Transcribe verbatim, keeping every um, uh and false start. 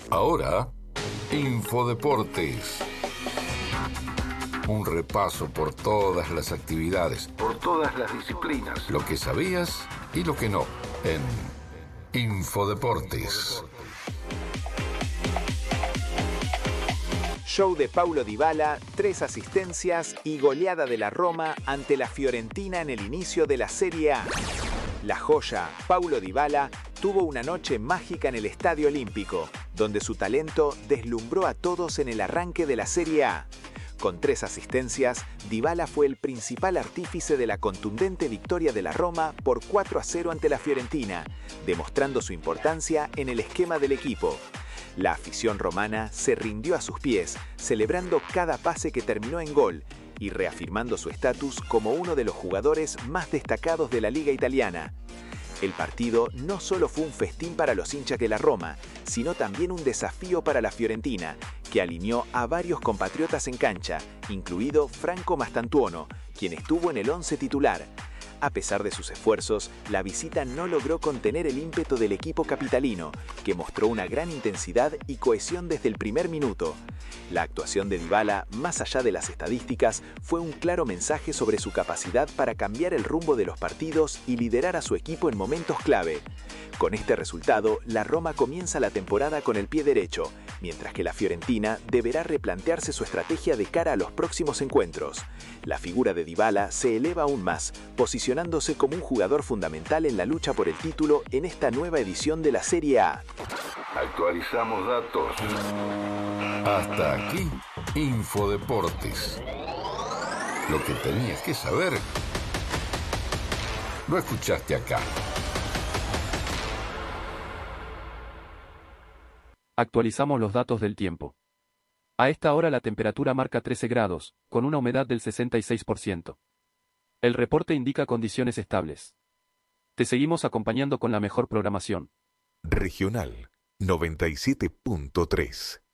Ahora, Infodeportes. Un repaso por todas las actividades, por todas las disciplinas, lo que sabías y lo que no, en Infodeportes. Show de Paulo Dybala, tres asistencias y goleada de la Roma ante la Fiorentina en el inicio de la Serie A. La joya, Paulo Dybala, tuvo una noche mágica en el Estadio Olímpico, donde su talento deslumbró a todos en el arranque de la Serie A. Con tres asistencias, Dybala fue el principal artífice de la contundente victoria de la Roma por cuatro a cero ante la Fiorentina, demostrando su importancia en el esquema del equipo. La afición romana se rindió a sus pies, celebrando cada pase que terminó en gol y reafirmando su estatus como uno de los jugadores más destacados de la liga italiana. El partido no solo fue un festín para los hinchas de la Roma, sino también un desafío para la Fiorentina, que alineó a varios compatriotas en cancha, incluido Franco Mastantuono, quien estuvo en el once titular. A pesar de sus esfuerzos, la visita no logró contener el ímpetu del equipo capitalino, que mostró una gran intensidad y cohesión desde el primer minuto. La actuación de Dybala, más allá de las estadísticas, fue un claro mensaje sobre su capacidad para cambiar el rumbo de los partidos y liderar a su equipo en momentos clave. Con este resultado, la Roma comienza la temporada con el pie derecho, mientras que la Fiorentina deberá replantearse su estrategia de cara a los próximos encuentros. La figura de Dybala se eleva aún más, posicionándose como un jugador fundamental en la lucha por el título en esta nueva edición de la Serie A. Actualizamos datos. Hasta aquí, Infodeportes. Lo que tenías que saber, lo escuchaste acá. Actualizamos los datos del tiempo. A esta hora la temperatura marca trece grados, con una humedad del sesenta y seis por ciento. El reporte indica condiciones estables. Te seguimos acompañando con la mejor programación. Regional noventa y siete punto tres.